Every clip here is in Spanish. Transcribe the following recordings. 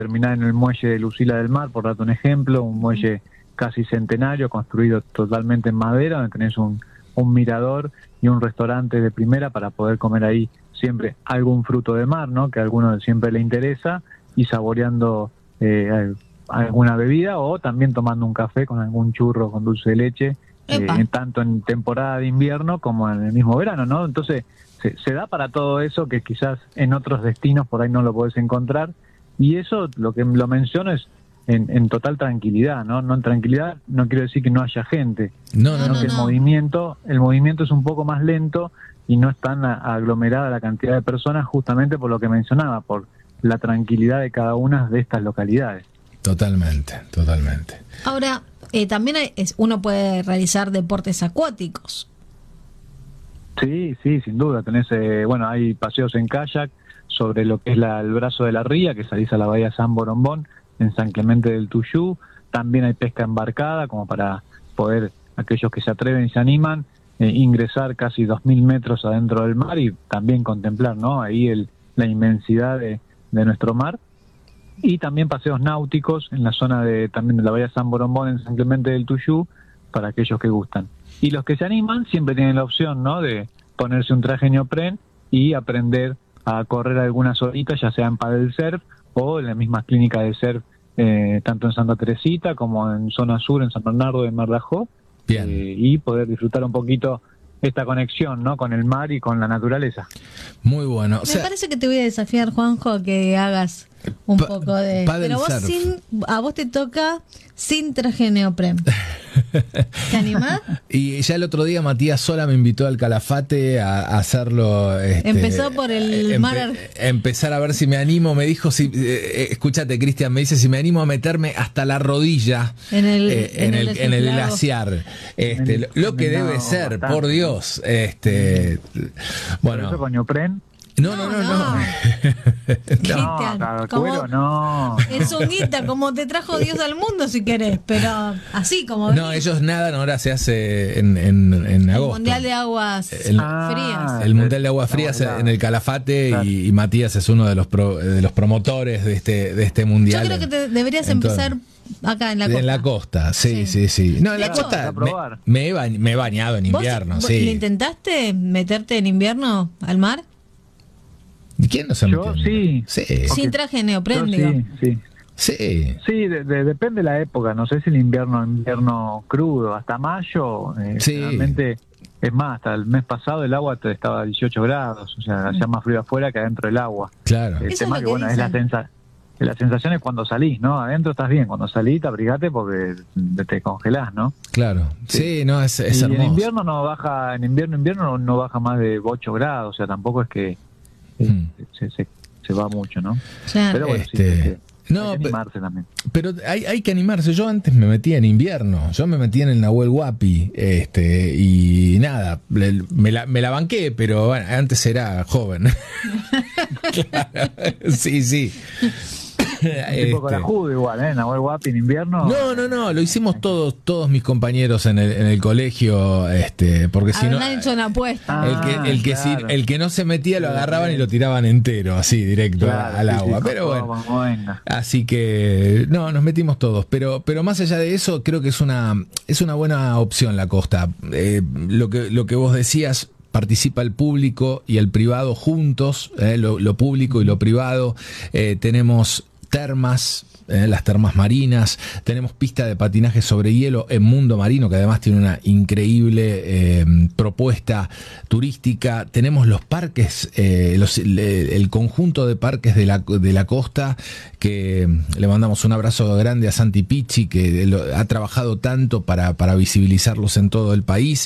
terminar en el muelle de Lucila del Mar, por darte un ejemplo, un muelle casi centenario, construido totalmente en madera, donde tenés un mirador y un restaurante de primera para poder comer ahí siempre algún fruto de mar, ¿no? Que a alguno siempre le interesa, y saboreando alguna bebida, o también tomando un café con algún churro con dulce de leche, tanto en temporada de invierno como en el mismo verano, ¿no? Entonces se da para todo eso que quizás en otros destinos por ahí no lo podés encontrar, y eso lo que lo menciono es en total tranquilidad, ¿no? No en tranquilidad no quiero decir que no haya gente, no, que el movimiento es un poco más lento y no es tan aglomerada la cantidad de personas, justamente por lo que mencionaba, por la tranquilidad de cada una de estas localidades. Totalmente. Ahora, también uno puede realizar deportes acuáticos. Sí, sin duda. Tenés, hay paseos en kayak sobre lo que es el brazo de la ría, que salís a la bahía San Borombón, en San Clemente del Tuyú. También hay pesca embarcada, como para poder, aquellos que se atreven y se animan, ingresar casi 2.000 metros adentro del mar y también contemplar, ¿no? Ahí la inmensidad de nuestro mar. Y también paseos náuticos en la zona también de la bahía San Borombón, en San Clemente del Tuyú, para aquellos que gustan. Y los que se animan siempre tienen la opción, ¿no?, de ponerse un traje neopren y aprender a correr algunas horitas, ya sea en paddle surf o en las mismas clínicas de surf, tanto en Santa Teresita como en zona sur, en San Bernardo de Mar de Ajó, y poder disfrutar un poquito esta conexión, ¿no?, con el mar y con la naturaleza. Muy bueno. Me parece que te voy a desafiar, Juanjo, a que hagas un poco de... Pero a vos te toca sin traje neopren. ¿Te animás? Y ya el otro día Matías Sola me invitó al Calafate a hacerlo. Empezó por el mar. Empezar a ver si me animo. Me dijo, escúchate, Cristian, me dice si me animo a meterme hasta la rodilla en el glaciar. Lo que debe ser, bastante. Por Dios. Bueno. ¿Eso con neopren? No. Cristian, no. En Zunguita, como te trajo Dios al mundo, si querés, pero así como... No, ellos nadan, ahora se hace en agosto. El Mundial de Aguas Frías. El Mundial de Aguas Frías en el Calafate, claro. y Matías es uno de los promotores de este Mundial. Yo creo que deberías empezar acá en la costa. En la costa, sí. No, en la costa me he bañado en invierno, ¿Vos sí. ¿Le intentaste meterte en invierno al mar? ¿Quién no se metió? Yo sí. Sin traje neopren, digo. Sí, depende de la época. No sé si el invierno crudo, hasta mayo, realmente, es más, hasta el mes pasado el agua estaba a 18 grados, o sea, hacía más frío afuera que adentro del agua. Claro. El tema es la sensación es cuando salís, ¿no? Adentro estás bien, cuando salís te abrigate porque te congelás, ¿no? Claro, sí, no, es hermoso. En invierno no baja más de 8 grados, o sea, tampoco es que se va mucho, ¿no? Claro. Pero bueno, hay que animarse también. Pero hay que animarse. Yo antes me metía en invierno, yo me metía en el Nahuel Huapi, y nada, me la banqué, pero bueno, antes era joven. Claro, sí. Tipo corajudo igual, Nahuel Huapi en invierno. No, lo hicimos todos mis compañeros en el colegio, porque si no han hecho una apuesta. El que no se metía lo agarraban y lo tiraban entero, así directo al agua. Pero bueno, así que nos metimos todos. Pero más allá de eso, creo que es una buena opción la costa. Lo que vos decías, participa el público y el privado juntos, lo público y lo privado. Tenemos termas, las termas marinas, tenemos pista de patinaje sobre hielo en Mundo Marino, que además tiene una increíble propuesta turística. Tenemos los parques, el conjunto de parques de la costa, que le mandamos un abrazo grande a Santi Picci, que ha trabajado tanto para visibilizarlos en todo el país.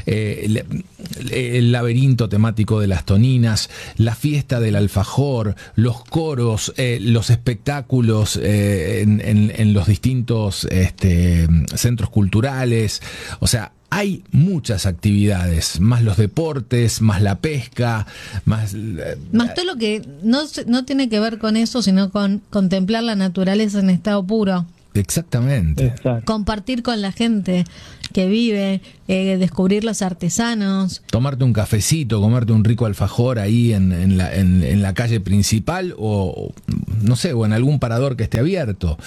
El laberinto temático de las Toninas, la fiesta del alfajor, los coros, los espectáculos en los distintos centros culturales. O sea, hay muchas actividades, más los deportes, más la pesca, más todo lo que no tiene que ver con eso, sino con contemplar la naturaleza en estado puro. Exactamente. Compartir con la gente que vive, descubrir los artesanos. Tomarte un cafecito, comerte un rico alfajor ahí en la calle principal o no sé, o en algún parador que esté abierto.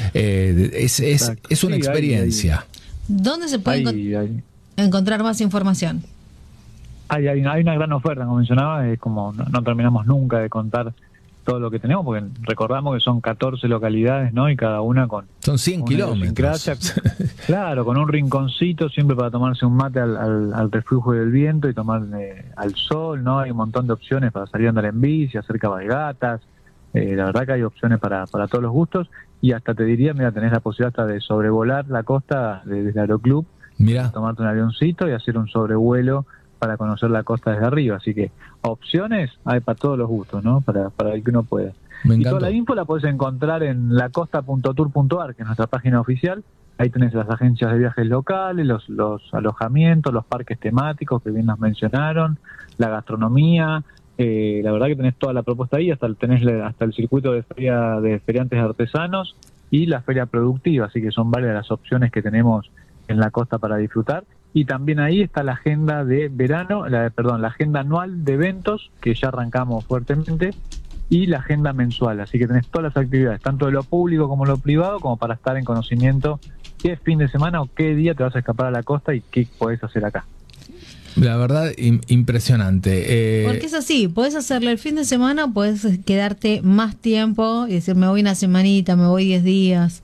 Es una experiencia. ¿Dónde se puede encontrar más información? Hay una gran oferta, como mencionaba, como no terminamos nunca de contar todo lo que tenemos, porque recordamos que son 14 localidades, ¿no? Y cada una son 100 kilómetros. Claro, con un rinconcito siempre para tomarse un mate al refugio del viento y tomar al sol, ¿no? Hay un montón de opciones para salir a andar en bici, hacer cabalgatas. La verdad que hay opciones para todos los gustos, y hasta te diría, mira, tenés la posibilidad hasta de sobrevolar la costa desde el Aeroclub, tomarte un avioncito y hacer un sobrevuelo para conocer la costa desde arriba. Así que opciones hay para todos los gustos, ¿no? Para el que uno pueda. Y toda la info la podés encontrar en lacosta.tour.ar, que es nuestra página oficial. Ahí tenés las agencias de viajes locales, los alojamientos, los parques temáticos que bien nos mencionaron, la gastronomía. La verdad que tenés toda la propuesta ahí, tenés hasta el circuito de feria de feriantes artesanos y la feria productiva, así que son varias las opciones que tenemos en la costa para disfrutar. Y también ahí está la agenda de verano, la agenda anual de eventos, que ya arrancamos fuertemente, y la agenda mensual, así que tenés todas las actividades, tanto de lo público como lo privado, como para estar en conocimiento qué fin de semana o qué día te vas a escapar a la costa y qué podés hacer acá. La verdad, impresionante. Porque es así, podés hacerlo el fin de semana, podés quedarte más tiempo y decir, me voy una semanita, me voy 10 días,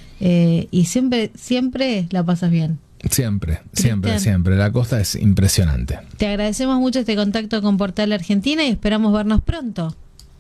y siempre la pasas bien. Siempre. La costa es impresionante. Te agradecemos mucho este contacto con Portal Argentina y esperamos vernos pronto.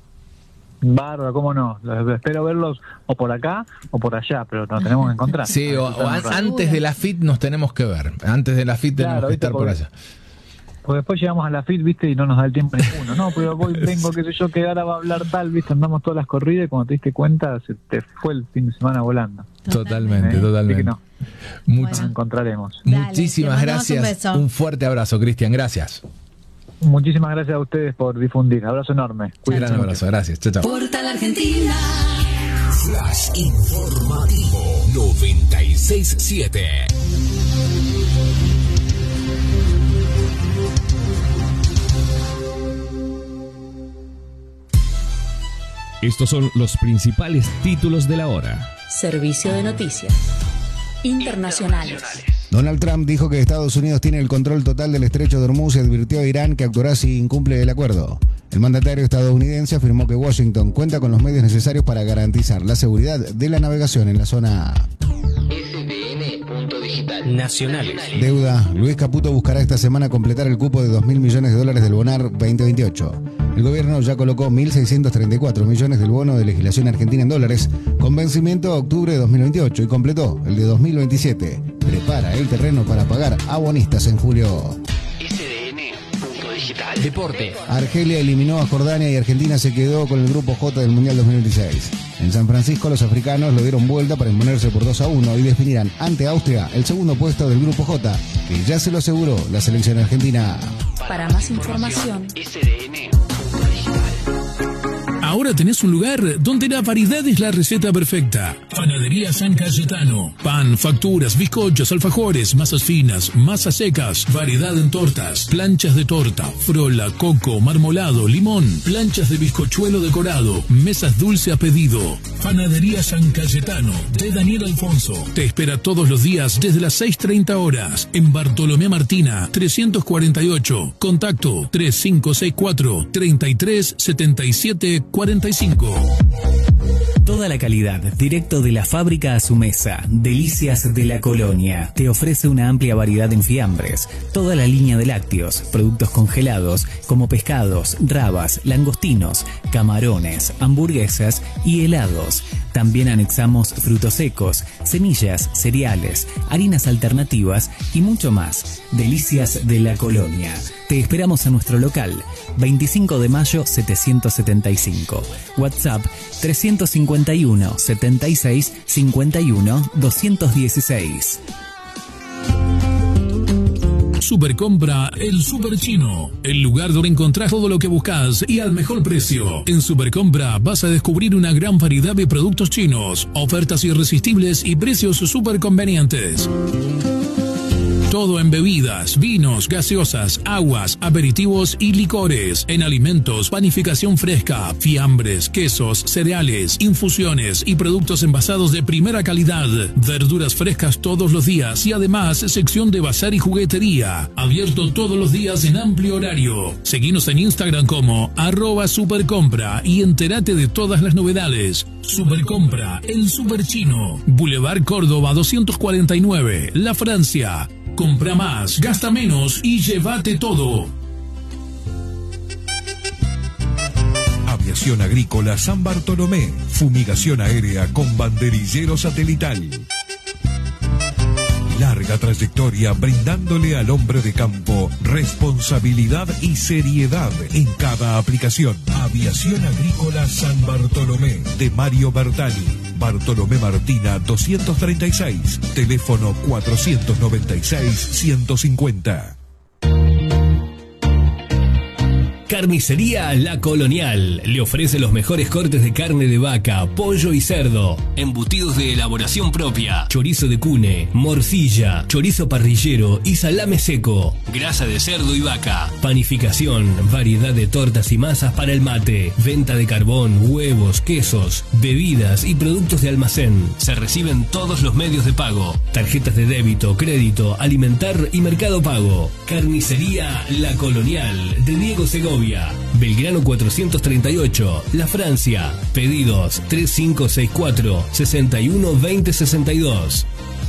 Bárbaro, cómo no. Espero verlos o por acá o por allá, pero nos tenemos que encontrar. Sí, o antes de la FIT nos tenemos que ver. Antes de la FIT tenemos que estar por allá. Porque después llegamos a la FIT, ¿viste? Y no nos da el tiempo ninguno. No, pero vengo, qué sé yo, que ahora va a hablar tal, ¿viste? Andamos todas las corridas y cuando te diste cuenta se te fue el fin de semana volando. Totalmente. Así que no. Nos encontraremos. Muchísimas gracias. Un fuerte abrazo, Cristian. Gracias. Muchísimas gracias a ustedes por difundir. Abrazo enorme. Un gran abrazo. Gracias. Chao, chao. Portal Argentina. Flash informativo 96.7. Estos son los principales títulos de la hora. Servicio de noticias internacionales. Donald Trump dijo que Estados Unidos tiene el control total del estrecho de Hormuz y advirtió a Irán que actuará si incumple el acuerdo. El mandatario estadounidense afirmó que Washington cuenta con los medios necesarios para garantizar la seguridad de la navegación en la zona. SDN.digital. Nacionales. Deuda. Luis Caputo buscará esta semana completar el cupo de $2.000 millones del Bonar 2028. El gobierno ya colocó 1.634 millones del bono de legislación argentina en dólares, con vencimiento a octubre de 2028, y completó el de 2027. Prepara el terreno para pagar a bonistas en julio. SDN.digital. Deporte. Argelia eliminó a Jordania y Argentina se quedó con el grupo J del Mundial 2026. En San Francisco los africanos lo dieron vuelta para imponerse por 2-1 y definirán ante Austria el segundo puesto del grupo J, que ya se lo aseguró la selección argentina. Para más información, SDN.digital. Ahora tenés un lugar donde la variedad es la receta perfecta. Panadería San Cayetano. Pan, facturas, bizcochos, alfajores, masas finas, masas secas, variedad en tortas, planchas de torta, frola, coco, marmolado, limón, planchas de bizcochuelo decorado, mesas dulce a pedido. Panadería San Cayetano de Daniel Alfonso. Te espera todos los días desde las 6:30 horas en Bartolomé Martina 348. Contacto 3564 33 77 45. Toda la calidad, directo de la fábrica a su mesa. Delicias de la Colonia. Te ofrece una amplia variedad en fiambres, toda la línea de lácteos, productos congelados como pescados, rabas, langostinos, camarones, hamburguesas y helados. También anexamos frutos secos, semillas, cereales, harinas alternativas y mucho más. Delicias de la Colonia. Te esperamos a nuestro local, 25 de mayo 775. WhatsApp 351 76 51 216. Supercompra El Super Chino, el lugar donde encontrás todo lo que buscas y al mejor precio. En Supercompra vas a descubrir una gran variedad de productos chinos, ofertas irresistibles y precios súper convenientes. Todo en bebidas, vinos, gaseosas, aguas, aperitivos y licores. En alimentos, panificación fresca, fiambres, quesos, cereales, infusiones y productos envasados de primera calidad. Verduras frescas todos los días y además sección de bazar y juguetería. Abierto todos los días en amplio horario. Seguinos en Instagram como @supercompra y entérate de todas las novedades. Supercompra, el Super Chino. Boulevard Córdoba 249, La Francia. Compra más, gasta menos y llévate todo. Aviación Agrícola San Bartolomé. Fumigación aérea con banderillero satelital. Larga trayectoria brindándole al hombre de campo responsabilidad y seriedad en cada aplicación. Aviación Agrícola San Bartolomé de Mario Bertani. Bartolomé Martina 236. Teléfono 496-150. Carnicería La Colonial le ofrece los mejores cortes de carne de vaca, pollo y cerdo, embutidos de elaboración propia, chorizo de cune, morcilla, chorizo parrillero y salame seco, grasa de cerdo y vaca, panificación, variedad de tortas y masas para el mate, venta de carbón, huevos, quesos, bebidas y productos de almacén. Se reciben todos los medios de pago, tarjetas de débito, crédito, alimentar y mercado pago. Carnicería La Colonial de Diego Segovia, Belgrano 438, La Francia. Pedidos 3564 61 20 62.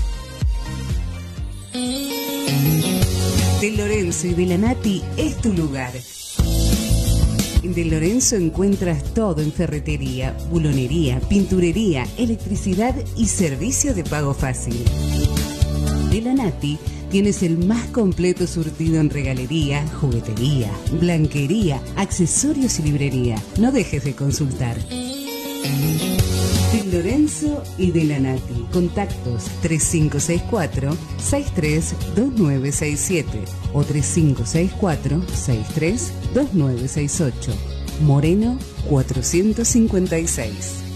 De Lorenzo y de la Nati es tu lugar. En De Lorenzo encuentras todo en ferretería, bulonería, pinturería, electricidad y servicio de pago fácil. De la Nati tienes el más completo surtido en regalería, juguetería, blanquería, accesorios y librería. No dejes de consultar. De Lorenzo y de la Nati. Contactos 3564-632967 o 3564-632968. Moreno 456.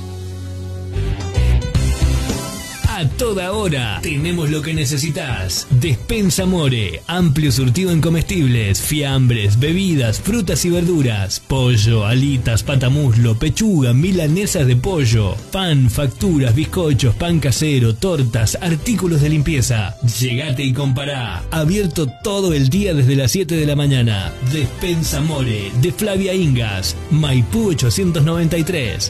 A toda hora tenemos lo que necesitas. Despensa More, amplio surtido en comestibles, fiambres, bebidas, frutas y verduras, pollo, alitas, patamuslo, pechuga, milanesas de pollo, pan, facturas, bizcochos, pan casero, tortas, artículos de limpieza. Llegate y compará. Abierto todo el día desde las 7 de la mañana. Despensa More, de Flavia Ingas, Maipú 893.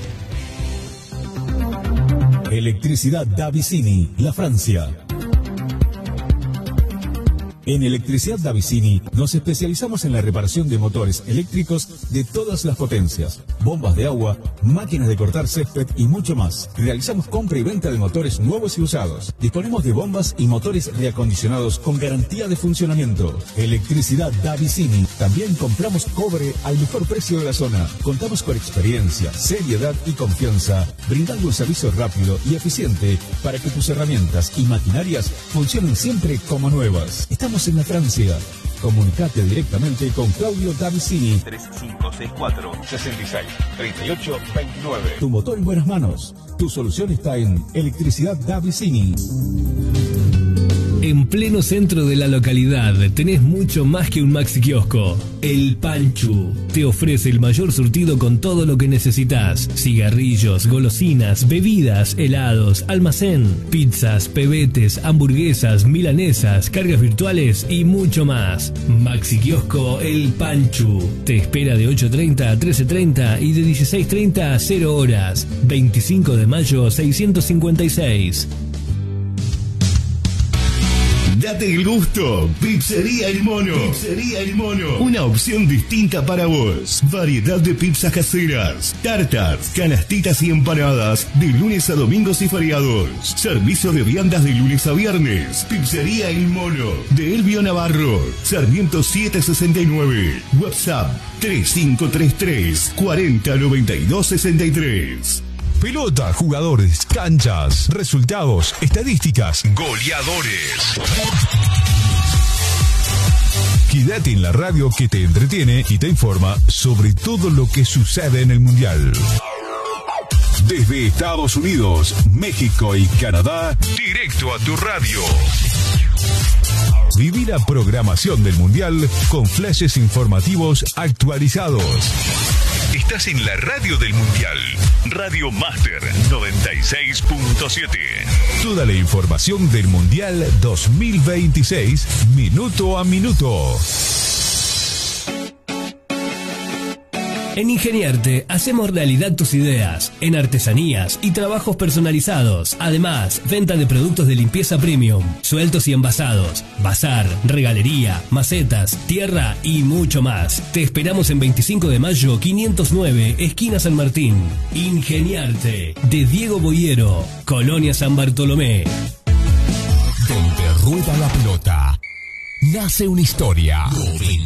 Electricidad Davicini, La Francia. En Electricidad Davicini nos especializamos en la reparación de motores eléctricos de todas las potencias, bombas de agua, máquinas de cortar césped y mucho más. Realizamos compra y venta de motores nuevos y usados. Disponemos de bombas y motores reacondicionados con garantía de funcionamiento. Electricidad Davicini. También compramos cobre al mejor precio de la zona. Contamos con experiencia, seriedad y confianza, brindando un servicio rápido y eficiente para que tus herramientas y maquinarias funcionen siempre como nuevas. Estamos en la Francia. Comunicate directamente con Claudio Davicini. 3564 66 38 29. Tu motor en buenas manos. Tu solución está en Electricidad Davicini. En pleno centro de la localidad tenés mucho más que un maxi kiosco. El Panchu te ofrece el mayor surtido con todo lo que necesitas: cigarrillos, golosinas, bebidas, helados, almacén, pizzas, pebetes, hamburguesas, milanesas, cargas virtuales y mucho más. Maxi kiosco El Panchu te espera de 8:30 a 13:30 y de 16:30 a 0 horas. 25 de mayo 656. Date el gusto. Pizzería El Mono. Pizzería El Mono. Una opción distinta para vos. Variedad de pizzas caseras, tartas, canastitas y empanadas de lunes a domingos y feriados. Servicio de viandas de lunes a viernes. Pizzería El Mono. De Elvio Navarro. Sarmiento 769. WhatsApp 3533 4092 63. Pelota, jugadores, canchas, resultados, estadísticas, goleadores. Quédate en la radio que te entretiene y te informa sobre todo lo que sucede en el Mundial. Desde Estados Unidos, México y Canadá, directo a tu radio. Viví la programación del Mundial con flashes informativos actualizados. Estás en la radio del Mundial, Radio Master 96.7. Toda la información del Mundial 2026, minuto a minuto. En Ingeniarte hacemos realidad tus ideas en artesanías y trabajos personalizados. Además, venta de productos de limpieza premium, sueltos y envasados, bazar, regalería, macetas, tierra y mucho más. Te esperamos en 25 de mayo 509, esquina San Martín. Ingeniarte, de Diego Boyero, Colonia San Bartolomé. Donde rueda la pelota, nace una historia.